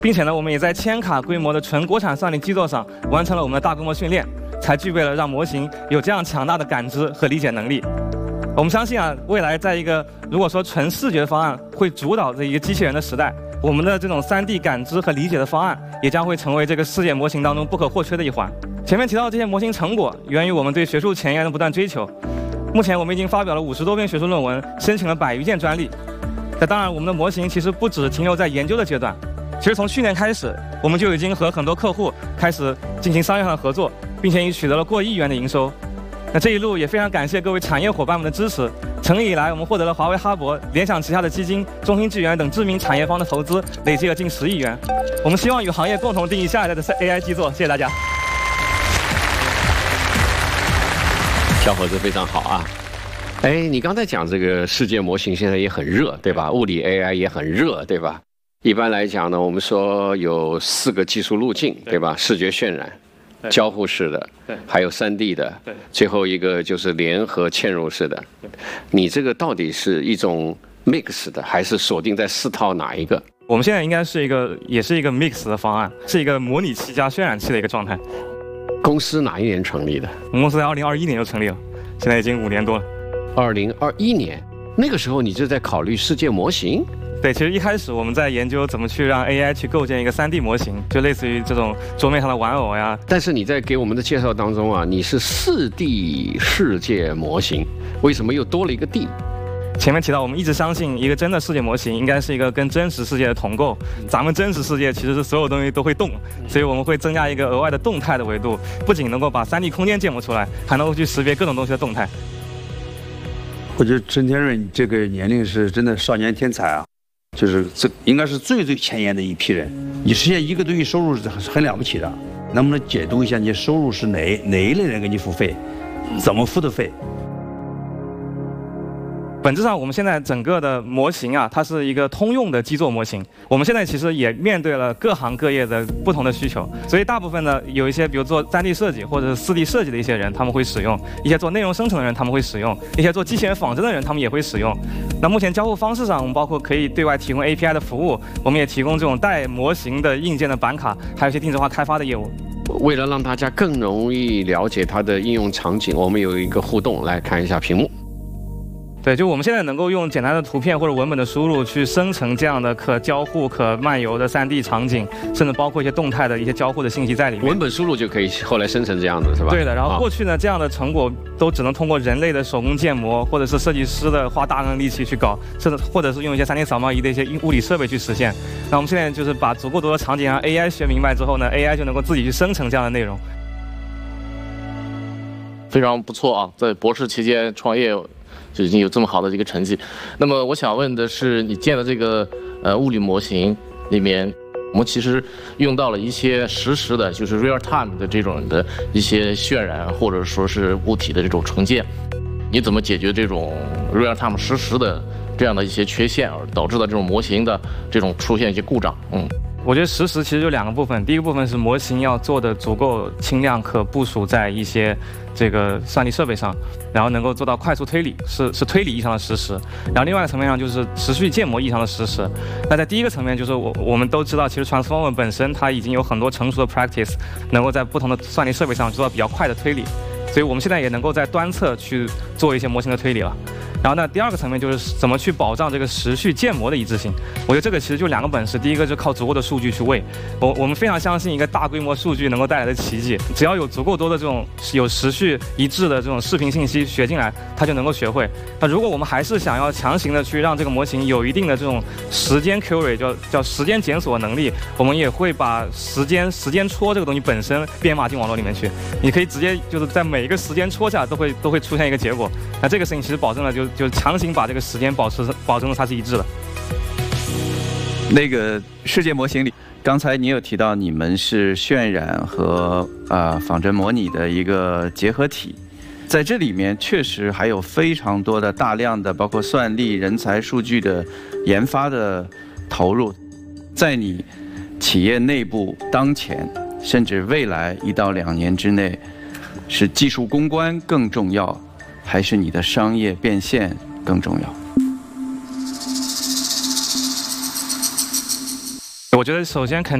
并且呢，我们也在千卡规模的纯国产算力基座上完成了我们的大规模训练，才具备了让模型有这样强大的感知和理解能力。我们相信啊，未来在一个如果说纯视觉方案会主导这一个机器人的时代，我们的这种3D 感知和理解的方案也将会成为这个世界模型当中不可或缺的一环。前面提到这些模型成果源于我们对学术前沿的不断追求。目前我们已经发表了50多篇学术论文，申请了100余件专利。那当然，我们的模型其实不只停留在研究的阶段。其实从去年开始，我们就已经和很多客户开始进行商业上的合作，并且已取得了过亿元的营收。那这一路也非常感谢各位产业伙伴们的支持。成立以来，我们获得了华为、哈勃、联想旗下的基金、中芯智源等知名产业方的投资，累计了近10亿元。我们希望与行业共同定义下一代的 AI 基座。谢谢大家。 小伙子非常好啊！哎，你刚才讲这个世界模型现在也很热，对吧？物理 AI 也很热，对吧？一般来讲呢，我们说有4个技术路径，对吧？视觉渲染、交互式的，还有3D 的，最后一个就是联合嵌入式的。你这个到底是一种 mix 的，还是锁定在4套哪一个？ 我们现在应该是也是一个 mix 的方案，是一个模拟器加渲染器的一个状态。 公司哪一年成立的？ 我们公司在2021年就成立了，现在已经5年多了。 2021年，那个时候你就在考虑世界模型？ 对，其实一开始我们在研究怎么去让 AI 去构建一个3D 模型，就类似于这种桌面上的玩偶呀。 但是你在给我们的介绍当中啊，你是4D 世界模型，为什么又多了一个 D？ 前面提到，我们一直相信一个真的世界模型应该是一个跟真实世界的同构。咱们真实世界其实是所有东西都会动，所以我们会增加一个额外的动态的维度，不仅能够把3D 空间建模出来，还能够去识别各种东西的动态。 我觉得陈天润这个年龄是真的少年天才啊，就是这应该是最前沿的一批人。你实现一个东西收入是很了不起的，能不能解读一下你收入是哪一类人给你付费，怎么付的费？ 本质上，我们现在整个的模型啊，它是一个通用的基座模型。我们现在其实也面对了各行各业的不同的需求，所以大部分呢，有一些比如做3D 设计或者是4D 设计的一些人，他们会使用；一些做内容生成的人，他们会使用；一些做机器人仿真的人，他们也会使用。那目前交互方式上，我们包括可以对外提供 API 的服务，我们也提供这种带模型的硬件的板卡，还有一些定制化开发的业务。 为了让大家更容易了解它的应用场景，我们有一个互动，来看一下屏幕。 对，就我们现在能够用简单的图片或者文本的输入去生成这样的可交互、可漫游的3D 场景，甚至包括一些动态的一些交互的信息在里面。 文本输入就可以后来生成这样子，是吧？ 对的。然后过去呢，这样的成果都只能通过人类的手工建模，或者是设计师的花大量力气去搞，甚至或者是用一些3D 扫描仪的一些物理设备去实现。那我们现在就是把足够多的场景让 AI 学明白之后呢 ，AI 就能够自己去生成这样的内容。 非常不错啊，在博士期间创业就已经有这么好的一个成绩。那么我想问的是，你建的这个物理模型里面，我们其实用到了一些实时的，就是 real time 的这种的一些渲染，或者说是物体的这种重建。你怎么解决这种 real time 实时的这样的一些缺陷，而导致的这种模型的这种出现一些故障？ 我觉得实时其实就2个部分，第一个部分是模型要做的足够轻量，可部署在一些这个算力设备上，然后能够做到快速推理，是推理意义上的实时。然后另外一个层面上就是持续建模意义上的实时。那在第一个层面就是我们都知道，其实 Transformer 本身它已经有很多成熟的 practice， 能够在不同的算力设备上做到比较快的推理，所以我们现在也能够在端侧去做一些模型的推理了。然后呢，第2个层面就是怎么去保障这个持续建模的一致性。我觉得这个其实就2个本事，第一个就靠足够的数据去喂。我们非常相信一个大规模数据能够带来的奇迹，只要有足够多的这种有持续一致的这种视频信息学进来，它就能够学会。那如果我们还是想要强行的去让这个模型有一定的这种时间 query， 叫时间检索能力，我们也会把时间戳这个东西本身编码进网络里面去。你可以直接就是在每一个时间戳下都会出现一个结果。那这个事情其实保证了就强行把这个时间保证了它是一致的。 那个世界模型里，刚才你有提到你们是渲染和仿真模拟的一个结合体，在这里面确实还有非常多的大量的包括算力、人才、数据的研发的投入，在你企业内部当前甚至未来1到2年之内，是技术攻关更重要，还是你的商业变现更重要？ 我觉得首先肯